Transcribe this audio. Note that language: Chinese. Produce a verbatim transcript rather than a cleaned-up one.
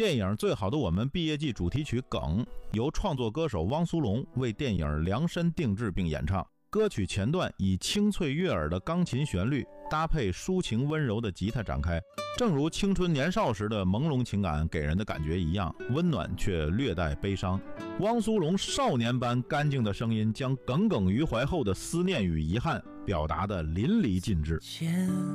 电影《最好的我们》毕业季主题曲《梗》由创作歌手汪苏泷为电影量身定制并演唱。歌曲前段以清脆悦耳的钢琴旋律搭配抒情温柔的吉他展开，正如青春年少时的朦胧情感给人的感觉一样，温暖却略带悲伤。汪苏泷少年般干净的声音将耿耿于怀后的思念与遗憾表达得淋漓尽致。